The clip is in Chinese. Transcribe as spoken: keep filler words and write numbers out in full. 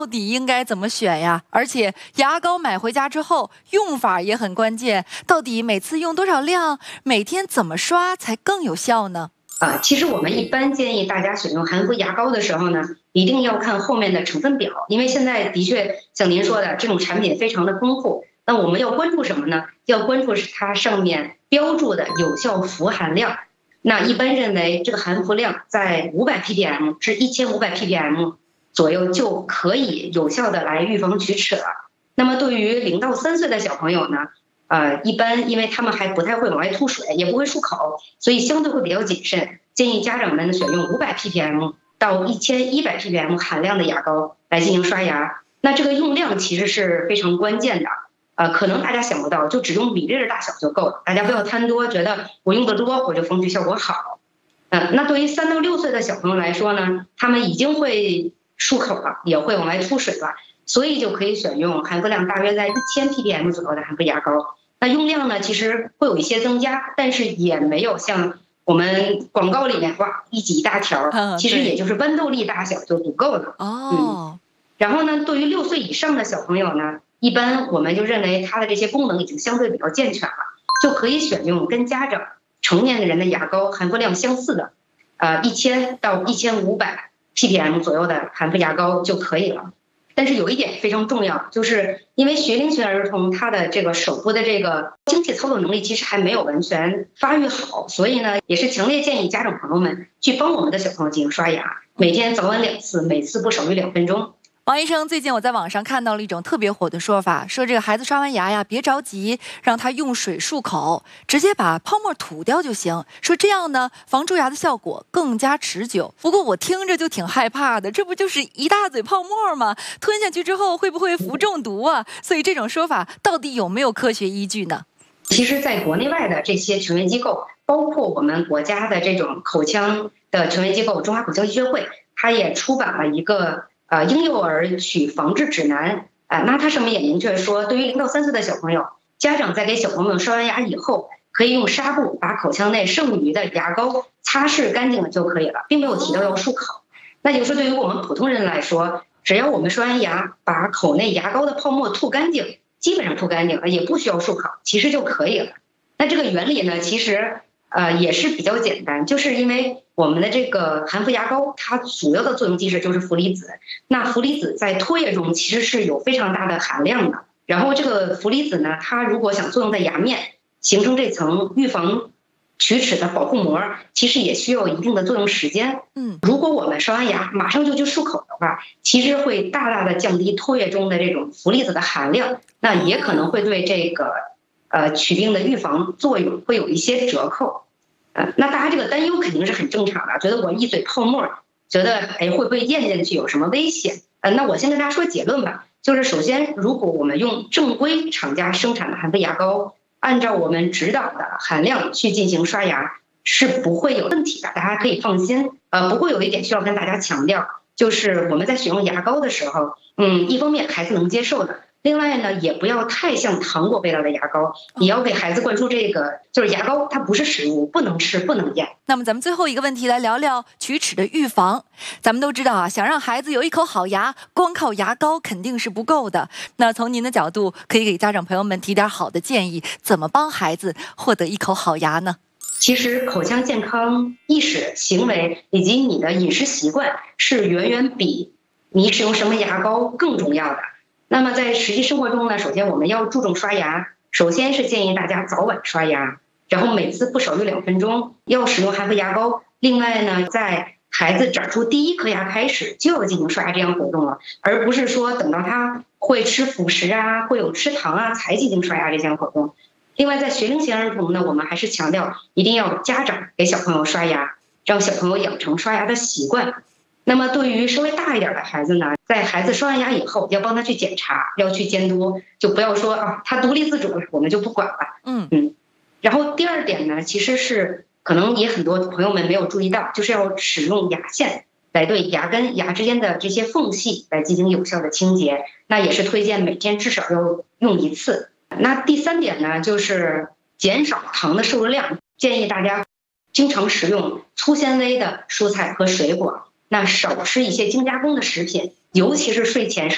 到底应该怎么选呀？而且牙膏买回家之后用法也很关键，到底每次用多少量，每天怎么刷才更有效呢？ 啊，其实我们一般建议大家选用含氟牙膏的时候呢，一定要看后面的成分表，因为现在的确像您说的这种产品非常的丰富。那我们要关注什么呢？要关注是它上面标注的有效氟含量。那一般认为这个含氟量在五百 ppm 至一千五百 ppm 左右就可以有效的来预防龋齿了。那么对于零到三岁的小朋友呢，呃，一般因为他们还不太会往外吐水，也不会漱口，所以相对会比较谨慎。建议家长们选用五百 ppm 到一千一百 ppm 含量的牙膏来进行刷牙。那这个用量其实是非常关键的。呃，可能大家想不到，就只用米粒儿大小就够了。大家不要贪多，觉得我用的多我就防龋效果好。嗯、呃，那对于三到六岁的小朋友来说呢，他们已经会漱口了，也会往外吐水了，所以就可以选用含氟量大约在一千 ppm 左右的含氟牙膏。那用量呢，其实会有一些增加，但是也没有像我们广告里面哇一挤一大条，其实也就是豌豆粒大小就足够了。 哦、 嗯，然后呢，对于六岁以上的小朋友呢，一般我们就认为他的这些功能已经相对比较健全了，就可以选用跟家长成年人的牙膏含氟量相似的，呃，一千到一千五百 ppm 左右的含氟牙膏就可以了。但是有一点非常重要，就是因为学龄前儿童他的这个手部的这个精细操作能力其实还没有完全发育好，所以呢，也是强烈建议家长朋友们去帮我们的小朋友进行刷牙，每天早晚两次，每次不少于两分钟。 王医生，最近我在网上看到了一种特别火的说法，说这个孩子刷完牙呀，别着急，让他用水漱口，直接把泡沫吐掉就行。说这样呢，防蛀牙的效果更加持久。不过我听着就挺害怕的，这不就是一大嘴泡沫吗？吞下去之后会不会氟中毒啊？所以这种说法到底有没有科学依据呢？ 其实，在国内外的这些权威机构，包括我们国家的这种口腔的权威机构——中华口腔医学会，它也出版了一个。呃，婴幼儿龋防治指南，呃，那它上面也明确说，对于零到三岁的小朋友，家长在给小朋友刷完牙以后，可以用纱布把口腔内剩余的牙膏擦拭干净了就可以了，并没有提到要漱口。那就是对于我们普通人来说，只要我们刷完牙，把口内牙膏的泡沫吐干净，基本上吐干净了，也不需要漱口，其实就可以了。那这个原理呢，其实呃也是比较简单，就是因为我们的这个含氟牙膏，它主要的作用机制就是氟离子。那氟离子在唾液中其实是有非常大的含量的。然后这个氟离子呢，它如果想作用在牙面，形成这层预防龋齿的保护膜，其实也需要一定的作用时间。 嗯， 如果我们刷完牙马上就去漱口的话，其实会大大的降低唾液中的这种氟离子的含量，那也可能会对这个呃龋病的预防作用会有一些折扣。呃，那大家这个担忧肯定是很正常的，觉得我一嘴泡沫，觉得哎会不会咽进去有什么危险？呃，那我先跟大家说结论吧，就是首先，如果我们用正规厂家生产的含氟牙膏，按照我们指导的含量去进行刷牙，是不会有问题的，大家可以放心。呃，不过有一点需要跟大家强调，就是我们在选用牙膏的时候，嗯，一方面孩子能接受的。另外呢，也不要太像糖果味道的牙膏，你要给孩子灌输这个，就是牙膏它不是食物，不能吃，不能咽。 那么咱们最后一个问题来聊聊龋齿的预防。咱们都知道啊，想让孩子有一口好牙，光靠牙膏肯定是不够的。那从您的角度，可以给家长朋友们提点好的建议，怎么帮孩子获得一口好牙呢？ 其实口腔健康意识、行为以及你的饮食习惯是远远比你使用什么牙膏更重要的。那么在实际生活中呢，首先我们要注重刷牙，首先是建议大家早晚刷牙，然后每次不少于两分钟，要使用含氟牙膏。另外呢，在孩子长出第一颗牙开始就要进行刷牙这样活动了，而不是说等到他会吃辅食啊，会有吃糖啊才进行刷牙这项活动。另外，在学龄前儿童呢，我们还是强调一定要家长给小朋友刷牙，让小朋友养成刷牙的习惯。那么对于稍微大一点的孩子呢，在孩子刷完牙以后，要帮他去检查，要去监督，就不要说啊他独立自主了，我们就不管了。 嗯嗯。然后第二点呢，其实是可能也很多朋友们没有注意到，就是要使用牙线来对牙根、牙之间的这些缝隙来进行有效的清洁，那也是推荐每天至少要用一次。那第三点呢，就是减少糖的摄入量，建议大家经常食用粗纤维的蔬菜和水果。那少吃一些精加工的食品，尤其是睡前